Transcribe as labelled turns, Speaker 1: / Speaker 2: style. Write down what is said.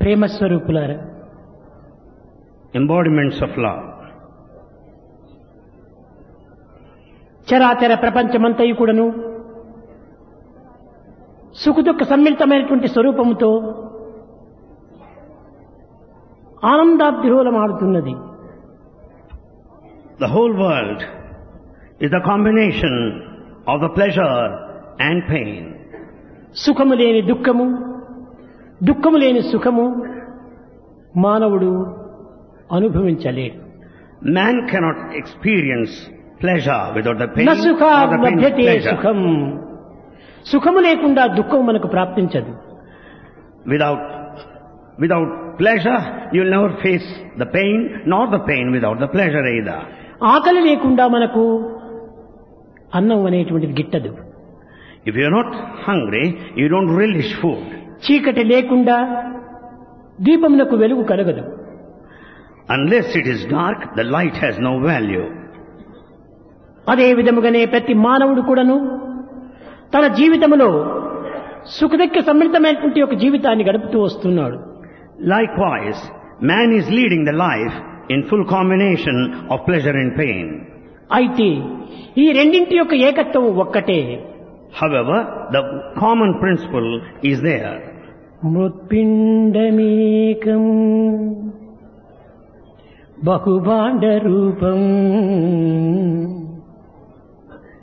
Speaker 1: ప్రేమ స్వరూపులారా,
Speaker 2: embodiments of love.
Speaker 1: చరాచర ప్రపంచమంతయు కూడాను సుఖదుఖ సమ్మిళితమైనటువంటి స్వరూపముతో ఆనందాబ్దిరోలమాడుతున్నది.
Speaker 2: The whole world is the combination of the pleasure and pain.
Speaker 1: సుఖము లేని దుఃఖము, దుఃఖము లేని సుఖము మానవుడు అనుభవించలేడు.
Speaker 2: Man cannot experience pleasure without the pain,
Speaker 1: న
Speaker 2: or
Speaker 1: సుఖాద్
Speaker 2: the pain with
Speaker 1: లభ్యతే
Speaker 2: pleasure.
Speaker 1: సుఖం. సుఖము లేకుండా దుఃఖం మనకు ప్రాప్తించదు.
Speaker 2: Without pleasure, you will never face the pain, nor the pain without the pleasure either.
Speaker 1: ఆకలి లేకుండా మనకు అన్నం అనేటువంటిది గిట్టదు.
Speaker 2: If you are not hungry, you don't relish food.
Speaker 1: చీకటి లేకుండా దీపమునకు వెలుగు కలగదు.
Speaker 2: Unless it is dark, the light has no value.
Speaker 1: అదే విధముగానే ప్రతి మానవుడు కూడాను తన జీవితంలో సుఖదుఖ సమ్మిళితమైనటువంటి ఒక జీవితాన్ని గడుపుతూ వస్తున్నాడు.
Speaker 2: Likewise, man is leading the life in full combination of pleasure and pain.
Speaker 1: అయితే ఈ రెండింటి యొక్క ఏకత్వం ఒక్కటే.
Speaker 2: However, the common principle is there.
Speaker 1: మృత్పిండమేకం బహుభాండ రూపం